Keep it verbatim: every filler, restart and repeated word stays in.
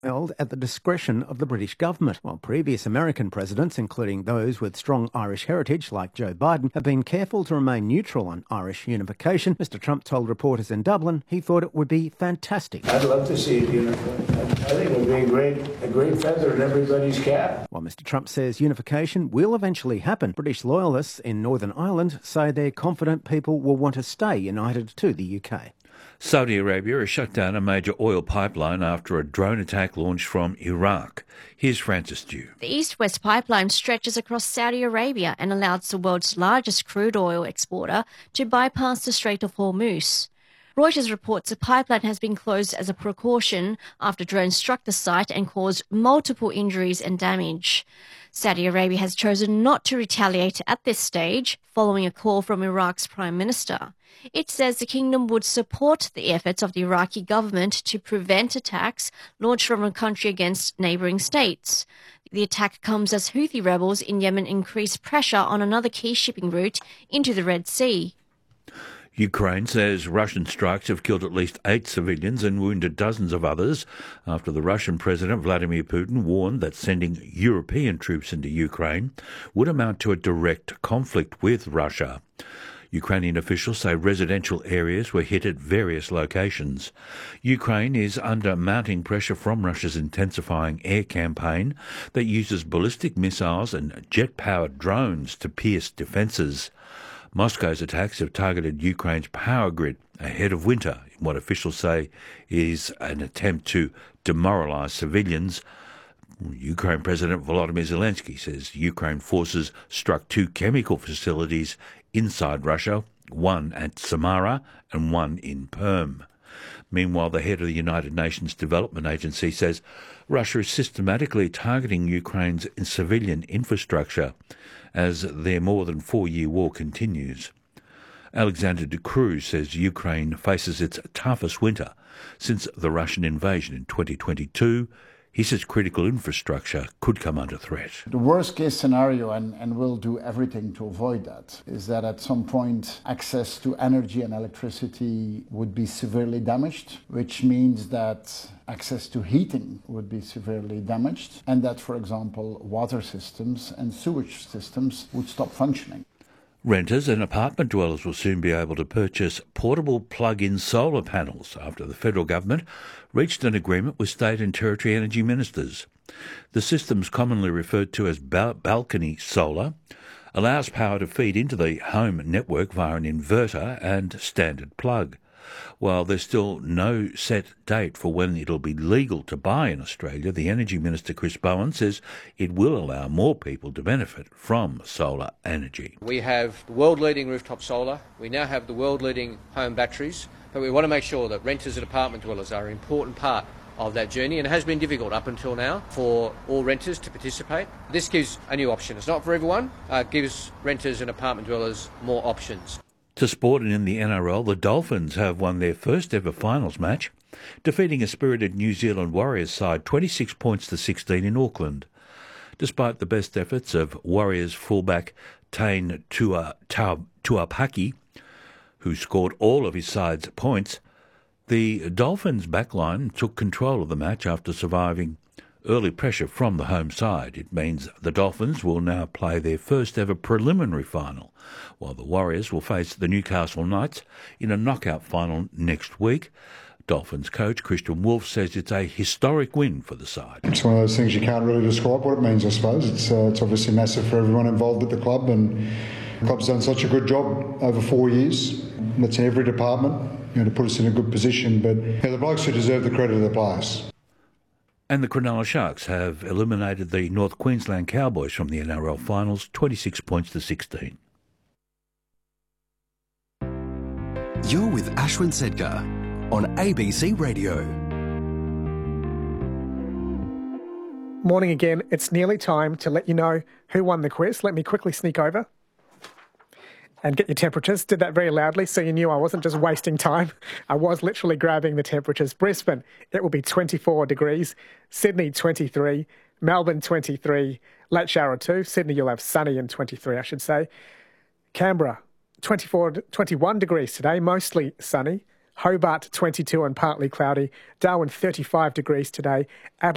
held at the discretion of the British government, while previous American presidents, including those with strong Irish heritage like Joe Biden, have been careful to remain neutral on Irish unification. Mister Trump told reporters in Dublin he thought it would be fantastic. I'd love to see it unified. I think it would be a great, a great feather in everybody's cap. While Mister Trump says unification will eventually happen, British loyalists in Northern Ireland say they're confident people will want to stay united to the U K. Saudi Arabia has shut down a major oil pipeline after a drone attack launched from Iraq. Here's Francis Dew. The East-West pipeline stretches across Saudi Arabia and allows the world's largest crude oil exporter to bypass the Strait of Hormuz. Reuters reports the pipeline has been closed as a precaution after drones struck the site and caused multiple injuries and damage. Saudi Arabia has chosen not to retaliate at this stage, following a call from Iraq's Prime Minister. It says the kingdom would support the efforts of the Iraqi government to prevent attacks launched from a country against neighbouring states. The attack comes as Houthi rebels in Yemen increase pressure on another key shipping route into the Red Sea. Ukraine says Russian strikes have killed at least eight civilians and wounded dozens of others after the Russian President Vladimir Putin warned that sending European troops into Ukraine would amount to a direct conflict with Russia. Ukrainian officials say residential areas were hit at various locations. Ukraine is under mounting pressure from Russia's intensifying air campaign that uses ballistic missiles and jet-powered drones to pierce defences. Moscow's attacks have targeted Ukraine's power grid ahead of winter in what officials say is an attempt to demoralise civilians. Ukraine President Volodymyr Zelensky says Ukraine forces struck two chemical facilities inside Russia, one at Samara and one in Perm. Meanwhile, the head of the United Nations Development Agency says Russia is systematically targeting Ukraine's civilian infrastructure as their more than four-year war continues. Alexander de Cruz says Ukraine faces its toughest winter since the Russian invasion in twenty twenty-two. He says critical infrastructure could come under threat. The worst case scenario, and, and we'll do everything to avoid that, is that at some point access to energy and electricity would be severely damaged, which means that access to heating would be severely damaged, and that, for example, water systems and sewage systems would stop functioning. Renters and apartment dwellers will soon be able to purchase portable plug-in solar panels after the federal government reached an agreement with state and territory energy ministers. The system's commonly referred to as bal- balcony solar allows power to feed into the home network via an inverter and standard plug. While there's still no set date for when it'll be legal to buy in Australia, the Energy Minister Chris Bowen says it will allow more people to benefit from solar energy. We have world-leading rooftop solar. We now have the world-leading home batteries. But we want to make sure that renters and apartment dwellers are an important part of that journey, and it has been difficult up until now for all renters to participate. This gives a new option. It's not for everyone. Uh, it gives renters and apartment dwellers more options. To sport and in the N R L, the Dolphins have won their first ever finals match, defeating a spirited New Zealand Warriors side twenty-six points to sixteen in Auckland. Despite the best efforts of Warriors fullback Tain Tua, Tua, Tuapaki, who scored all of his side's points, the Dolphins' backline took control of the match after surviving early pressure from the home side. It means the Dolphins will now play their first ever preliminary final, while the Warriors will face the Newcastle Knights in a knockout final next week. Dolphins coach Christian Wolf says it's a historic win for the side. It's one of those things you can't really describe what it means, I suppose. It's, uh, it's obviously massive for everyone involved at the club, and the club's done such a good job over four years. That's in every department, you know, to put us in a good position. But yeah, the blokes who deserve the credit are the players. And the Cronulla Sharks have eliminated the North Queensland Cowboys from the N R L finals, twenty-six points to sixteen. You're with Ashwin Sedgar on A B C Radio. Morning again. It's nearly time to let you know who won the quiz. Let me quickly sneak over and get your temperatures. Did that very loudly so you knew I wasn't just wasting time. I was literally grabbing the temperatures. Brisbane, it will be twenty-four degrees. Sydney, twenty-three. Melbourne, twenty-three. Lake Shara, two. Sydney, you'll have sunny and twenty-three, I should say. Canberra, twenty-four, twenty-one degrees today, mostly sunny. Hobart, twenty-two and partly cloudy. Darwin, thirty-five degrees today. Adelaide,